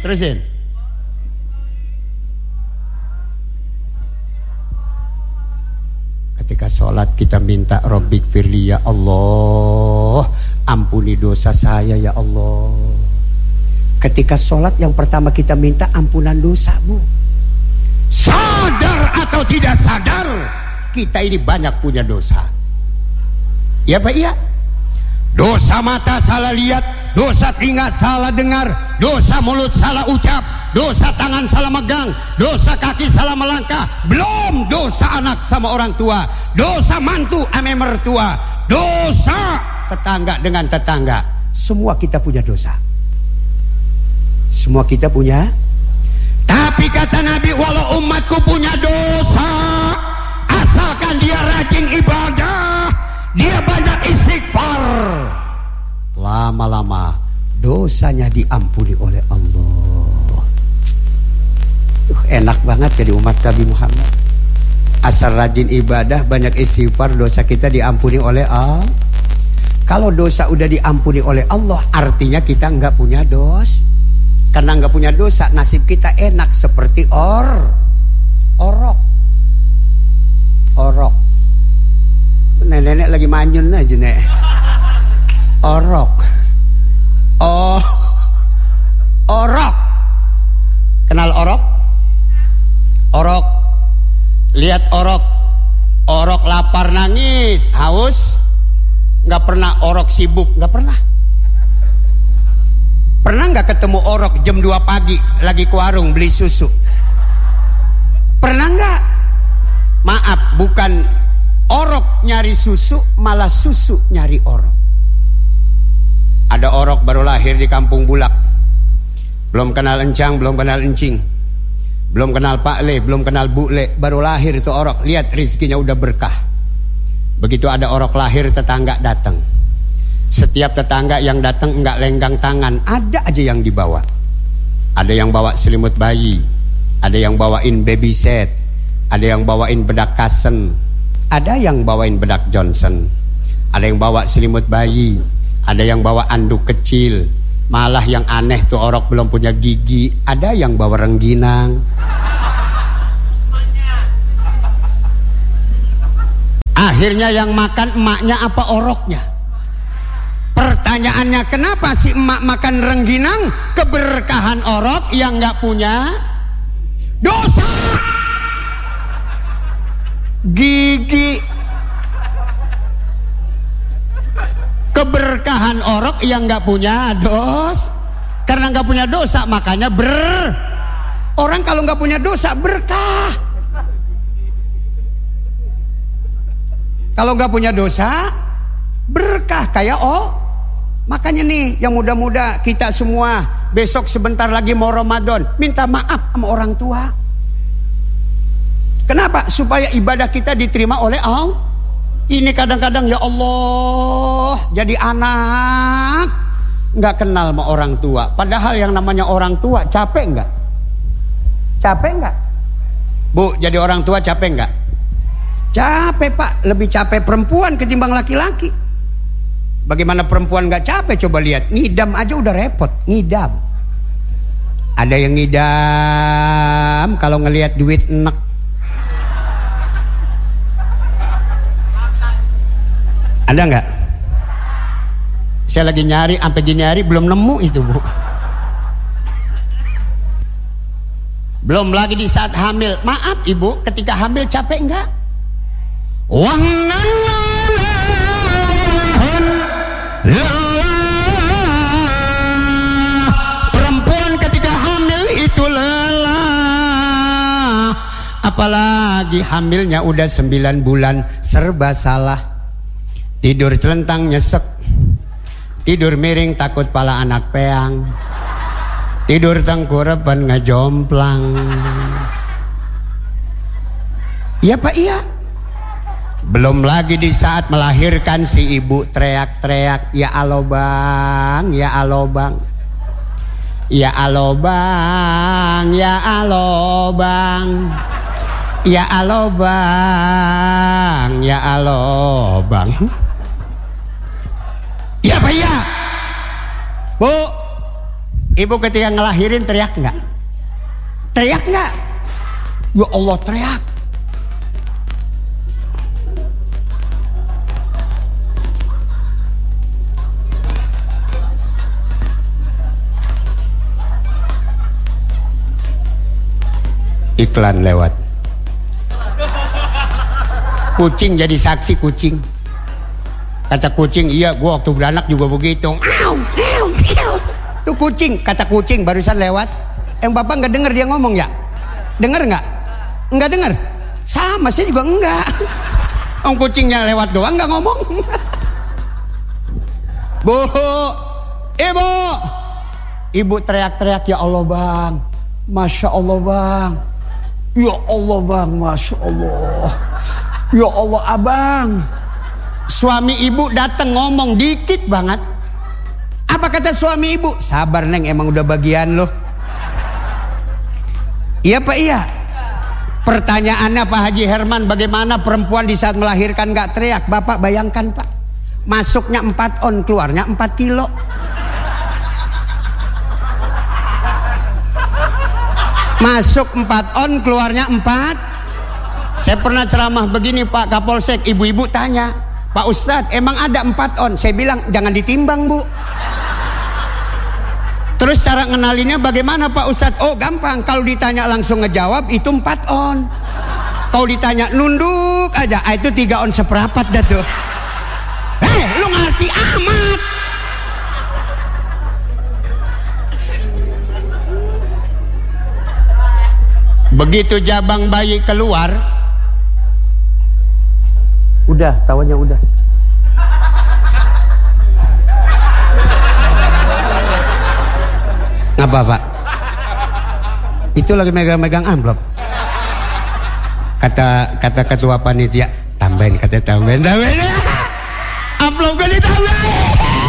terusin. Ketika sholat kita minta Rabbik firli ya Allah, ampuni dosa saya ya Allah. Ketika sholat yang pertama kita minta ampunan dosa, Bu. Sadar atau tidak sadar, kita ini banyak punya dosa. Ya Pak, iya. Dosa mata salah lihat, dosa telinga salah dengar, dosa mulut salah ucap, dosa tangan salah megang, dosa kaki salah melangkah, belum dosa anak sama orang tua, dosa mantu ame mertua, dosa tetangga dengan tetangga. Semua kita punya dosa. Semua kita punya. Tapi kata Nabi, walau umatku punya dosa, asalkan dia rajin ibadah, dia banyak istighfar, lama-lama dosanya diampuni oleh Allah. Enak banget jadi umat Nabi Muhammad. Asal rajin ibadah, banyak istighfar, dosa kita diampuni oleh Allah. Kalau dosa udah diampuni oleh Allah, artinya kita nggak punya dosa. Karena nggak punya dosa, nasib kita enak seperti orok. Nenek lagi manyun aja nek. Orok. Kenal orok? Orok. Lihat orok. Orok lapar nangis, haus. Nggak pernah orok sibuk, nggak pernah. Pernah nggak ketemu orok jam 2 pagi lagi ke warung beli susu? Pernah nggak? Maaf, bukan orok nyari susu, malah susu nyari orok. Ada orok baru lahir di Kampung Bulak, belum kenal encang, belum kenal encing, belum kenal Pak Le, belum kenal Bu Le, baru lahir itu orok. Lihat rezekinya udah berkah. Begitu ada orok lahir, tetangga datang. Setiap tetangga yang datang enggak lenggang tangan, ada aja yang dibawa. Ada yang bawa selimut bayi, ada yang bawain baby set, ada yang bawain bedak Kasen, ada yang bawain bedak Johnson, ada yang bawa selimut bayi, ada yang bawa anduk kecil. Malah yang aneh tuh orok belum punya gigi, ada yang bawa rengginang. Akhirnya yang makan emaknya apa oroknya? Pertanyaannya, kenapa si emak makan rengginang? Keberkahan orok yang nggak punya dosa. Gigi. Keberkahan orok yang nggak punya dosa. Karena nggak punya dosa, makanya orang kalau nggak punya dosa berkah. Kalau nggak punya dosa berkah kayak makanya nih yang muda-muda kita semua besok sebentar lagi mau Ramadan, minta maaf sama orang tua. Kenapa? Supaya ibadah kita diterima oleh Allah. Ini kadang-kadang ya Allah jadi anak nggak kenal sama orang tua. Padahal yang namanya orang tua capek nggak? Capek nggak? Bu, jadi orang tua capek nggak? Capek Pak, lebih capek perempuan ketimbang laki-laki. Bagaimana perempuan gak capek? Coba lihat, ngidam aja udah repot. Ngidam. Ada yang ngidam kalau ngelihat duit enek. Ada nggak? Saya lagi nyari, sampai gini hari belum nemu itu Bu. Belum lagi di saat hamil. Maaf Ibu, ketika hamil capek nggak? Perempuan ketika hamil itu lelah. Apalagi hamilnya udah 9 bulan, serba salah. Tidur celentang nyesek, tidur miring takut pala anak peang, tidur tengkurepan ngejomplang. Iya Pak, iya. Belum lagi di saat melahirkan si ibu teriak-teriak, ya Allah bang, ya Allah bang, ya Allah bang, ya Allah bang, ya Allah bang, ya Allah bang. Ya Pak, ya Bu, Ibu ketika ngelahirin teriak nggak? Teriak nggak? Ya Allah, teriak. Iklan lewat. Kucing jadi saksi, kucing. Kata kucing, iya gua waktu beranak juga begitu. Tuh kucing, kata kucing barusan lewat. Yang bapak nggak dengar dia ngomong ya? Dengar nggak? Nggak dengar? Sama, saya juga enggak. Om kucingnya lewat doang nggak ngomong. Bu, ibu, ibu teriak-teriak, ya Allah bang, masya Allah bang, ya Allah bang, masya Allah, ya Allah abang. Suami ibu datang ngomong dikit banget. Apa kata suami ibu? Sabar neng, emang udah bagian lo. Iya Pak, iya. Pertanyaannya Pak Haji Herman, bagaimana perempuan di saat melahirkan gak teriak? Bapak bayangkan Pak, masuknya 4 on, keluarnya 4 kilo. Masuk 4 on, keluarnya 4. Saya pernah ceramah begini Pak Kapolsek, ibu-ibu tanya, Pak Ustadz emang ada 4 on? Saya bilang jangan ditimbang Bu. Terus cara ngenalinnya bagaimana Pak Ustadz? Oh gampang, kalau ditanya langsung ngejawab itu 4 on. Kalau ditanya nunduk aja, itu 3 on seperempat dah tuh. Lu ngerti amat. Begitu jabang bayi keluar, udah, tawanya udah. Ngapa Pak? Itu lagi megang-megang amplop. Kata ketua panitia, tambahin, kata tambahin. Amplop gak ditambahin.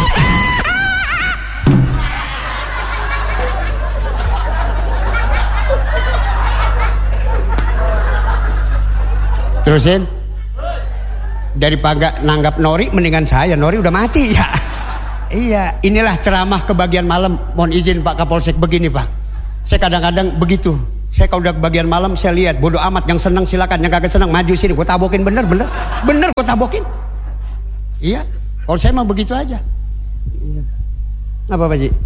Terusin. Daripada nanggap Nori, mendingan saya. Nori udah mati ya. Iya, inilah ceramah kebagian malam. Mohon izin Pak Kapolsek, begini Pak. Saya kadang-kadang begitu. Saya kalau udah kebagian malam saya lihat, bodoh amat, yang senang silakan, yang kagak senang maju sini. Gue tabokin, bener gue tabokin. Iya, kalau saya mah begitu aja. Iya. Apa Pak Ji?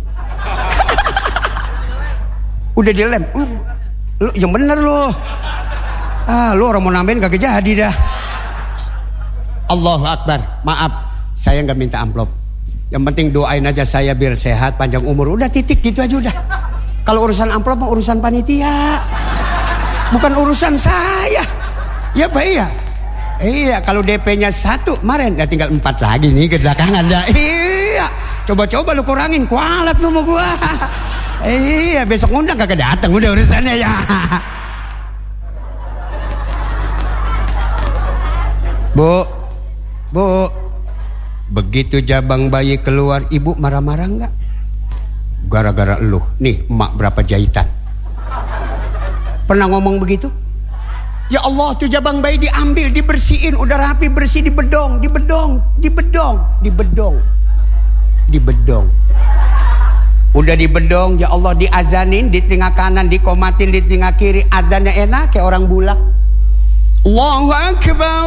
Udah dilem. Lu yang bener lu. Lu orang mau nambahin kagak jadi dah. Allahu Akbar. Maaf, saya nggak minta amplop. Yang penting doain aja saya biar sehat, panjang umur. Udah titik gitu aja udah. Kalau urusan amplop mah urusan panitia, bukan urusan saya. Ya Pak, iya. Iya, kalau DP-nya 1 kemarin, ya tinggal 4 lagi nih ke belakangan dah. Iya. Coba-coba lu kurangin, kualat lu sama gua. Iya, besok ngundang kagak datang udah urusannya ya. Bu, begitu jabang bayi keluar, ibu marah-marah enggak? Gara-gara lu, nih emak berapa jahitan. Pernah ngomong begitu? Ya Allah, tuh jabang bayi diambil, dibersihin, udah rapi, bersih, dibedong. Udah dibedong, ya Allah, diazanin di telinga kanan, dikomatin di telinga kiri, adzannya enak kayak orang bulak. Allahu Akbar,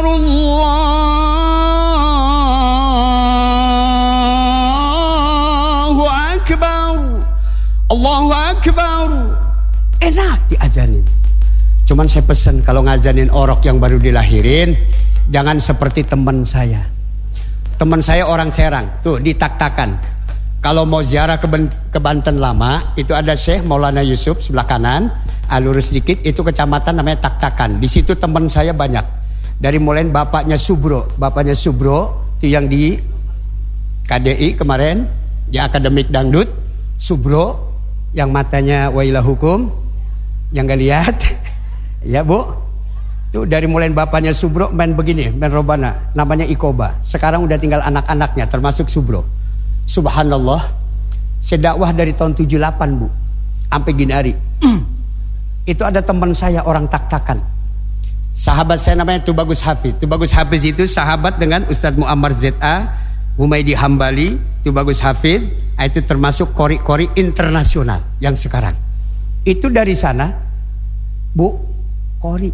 Allahu Akbar, Allahu Akbar. Enak diazanin. Cuman saya pesan kalau ngazanin orok yang baru dilahirin, jangan seperti teman saya. Teman saya orang Serang, tuh ditak-takan. Kalau mau ziarah ke Banten Lama, itu ada Syekh Maulana Yusuf sebelah kanan. Lurus sedikit itu kecamatan namanya Tak-Takan. Di situ teman saya banyak. Dari mulai bapaknya Subro itu yang di KDI kemarin, di akademik dangdut. Subro yang matanya wailah hukum, yang gak lihat. Ya Bu, tuh dari mulai bapaknya Subro main begini, main robana, namanya Ikoba. Sekarang udah tinggal anak-anaknya termasuk Subro. Subhanallah, saya dakwah dari tahun 78 Bu, sampai gini hari. Itu ada teman saya orang Tak-Takan, sahabat saya namanya Tubagus Hafiz. Tubagus Hafiz itu sahabat dengan Ustadz Muammar ZA, Humaydi Hambali itu bagus hafid, itu termasuk qori internasional yang sekarang. Itu dari sana, Bu, qori.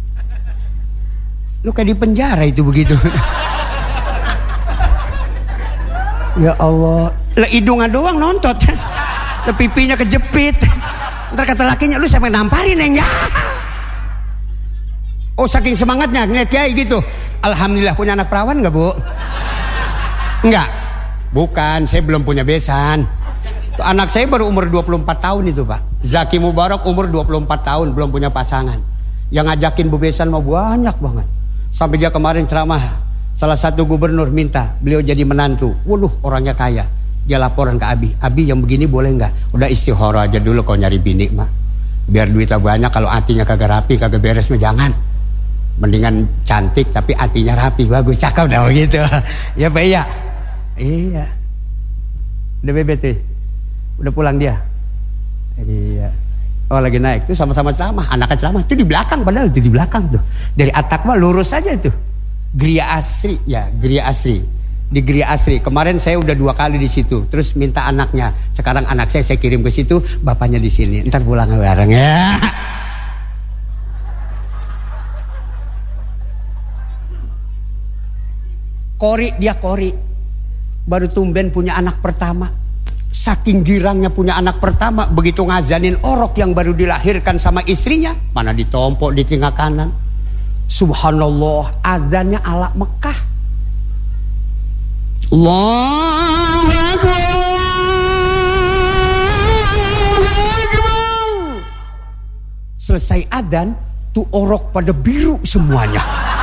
Lu kayak di penjara itu begitu. Ya Allah, lah hidungan doang nontot. Lah pipinya kejepit. Ntar kata lakinya, lu sampai namparin ya. Oh saking semangatnya ngeliat kiai gitu. Alhamdulillah punya anak perawan nggak, Bu? Enggak. Bukan, saya belum punya besan. Tuh, anak saya baru umur 24 tahun itu, Pak. Zaki Mubarak umur 24 tahun belum punya pasangan. Yang ngajakin bebesan mau banyak banget. Sampai dia kemarin ceramah, salah satu gubernur minta beliau jadi menantu. Waduh, orangnya kaya. Dia laporan ke Abi, Abi yang begini boleh nggak? Udah istihara aja dulu kau nyari bini mah. Biar duitnya banyak, kalau hatinya kagak rapi, kagak beres mah jangan. Mendingan cantik tapi hatinya rapi, bagus, cakep dah begitu. Ya Pak, iya. Iya. Udah bebet udah pulang dia. Iya. Oh lagi naik tuh sama-sama ceramah, anaknya ceramah itu di belakang, padahal itu di belakang tuh. Dari atap mah lurus aja tuh. Gria Asri, ya Gria Asri. Di Gria Asri kemarin saya udah 2 kali di situ, terus minta anaknya. Sekarang anak saya kirim ke situ, bapaknya di sini. Ntar pulang bareng ya. Qori baru tumben punya anak pertama. Saking girangnya punya anak pertama, begitu ngazanin orok yang baru dilahirkan sama istrinya, mana ditompok di telinga kanan. Subhanallah, azannya ala Mekah. Allahu Akbar. Selesai adzan, tuh orok pada biru semuanya.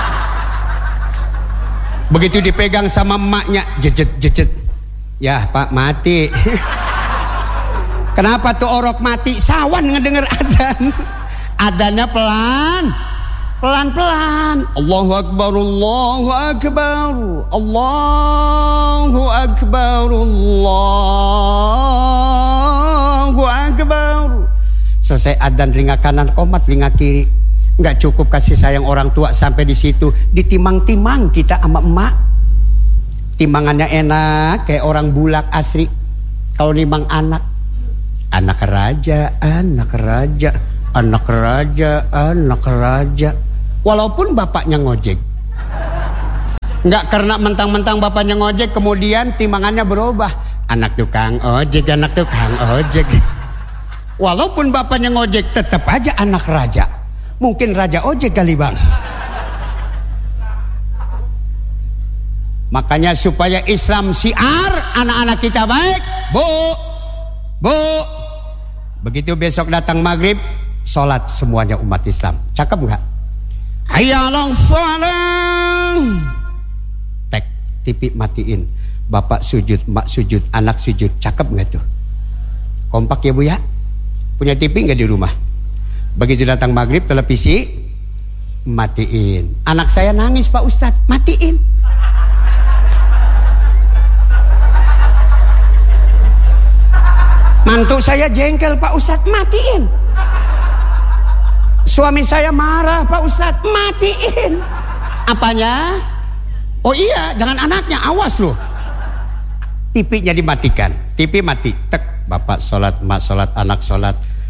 Begitu dipegang sama emaknya, jejet. Ya Pak, mati. Kenapa tuh orok mati? Sawan ngedenger adzan. Adzannya pelan-pelan. Allahu Akbar, Allahu Akbar, Allahu Akbar, Allahu Akbar. Selesai adzan, telinga kanan komat, telinga kiri. Nggak cukup kasih sayang orang tua sampai di situ, ditimang-timang kita sama emak. Timangannya enak kayak orang bulak asri. Kalau nimang anak raja, anak raja, anak raja, anak raja. Walaupun bapaknya ngojek, nggak karena mentang-mentang bapaknya ngojek kemudian timangannya berubah. Anak tukang ojek, anak tukang ojek. Walaupun bapaknya ngojek, tetap aja anak raja. Mungkin raja ojek kali bang. Makanya supaya Islam syiar, anak-anak kita baik, bu, begitu besok datang maghrib, sholat semuanya umat Islam. Cakep nggak? Hayya 'alas shalah. Tek, TV matiin. Bapak sujud, mak sujud, anak sujud. Cakep nggak tuh? Kompak ya Bu ya? Punya TV nggak di rumah? Begitu datang maghrib, televisi matiin. Anak saya nangis, Pak Ustadz, matiin. Mantu saya jengkel, Pak Ustadz, matiin. Suami saya marah, Pak Ustadz, matiin. Apanya? Oh iya, jangan anaknya, awas loh. TV-nya dimatikan, TV mati, tek, bapak sholat, mak sholat, anak sholat.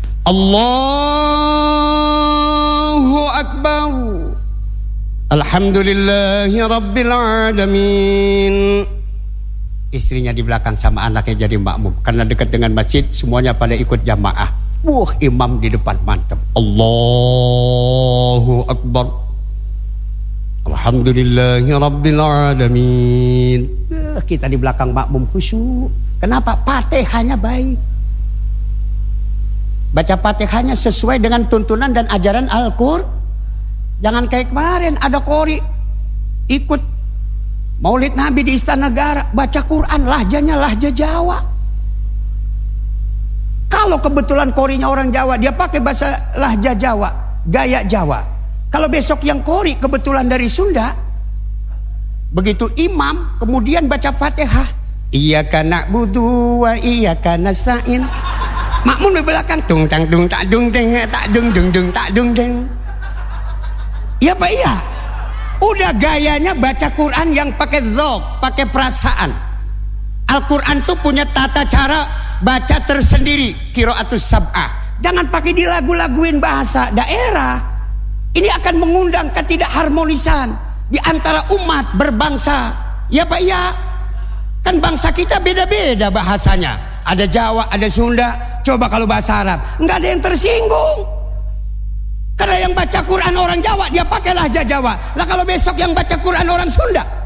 Allahu Akbar. Alhamdulillahi Rabbil Alamin. Istrinya di belakang sama anaknya jadi makmum. Karena dekat dengan masjid, semuanya pada ikut jamaah. Imam di depan mantap. Allahu Akbar. Alhamdulillahi Rabbil Alamin. Kita di belakang makmum khusyuk. Kenapa? Fatihahnya baik. Baca Fatihahnya sesuai dengan tuntunan dan ajaran Al-Qur'an. Jangan kayak kemarin ada qori ikut Maulid Nabi di Istana Negara, baca Quran lahjanya lahja Jawa. Kalau kebetulan qorinya orang Jawa, dia pakai bahasa lahja Jawa, gaya Jawa. Kalau besok yang qori kebetulan dari Sunda, begitu imam kemudian baca Fatihah, iyyaka na'budu wa iyyaka nasta'in. Makmum di belakang tung tang dung tak dung deng tak dung dung dung tak dung deng. Iya Pak, iya. Udah gayanya baca Quran yang pakai dzauq, pakai perasaan. Al-Quran tuh punya tata cara baca tersendiri, qiraatus sab'ah. Jangan pakai dilagu-laguin bahasa daerah. Ini akan mengundang ketidakharmonisan di antara umat berbangsa. Ya Pak, ya. Kan bangsa kita beda-beda bahasanya. Ada Jawa, ada Sunda. Coba kalau bahasa Arab, nggak ada yang tersinggung. Karena yang baca Quran orang Jawa, dia pakai lahja Jawa. Lah kalau besok yang baca Quran orang Sunda,